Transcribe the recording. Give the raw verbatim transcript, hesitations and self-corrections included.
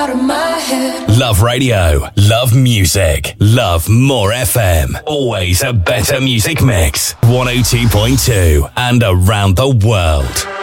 out of my head. Love radio, love music, love more F M. Always a better music mix. one oh two point two and around the world.